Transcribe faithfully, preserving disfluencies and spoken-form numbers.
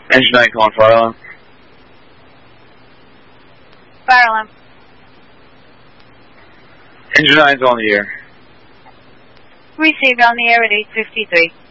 Engine nine calling fire alarm. Fire alarm. Engine nine's on the air. Received on the air at eight fifty-three.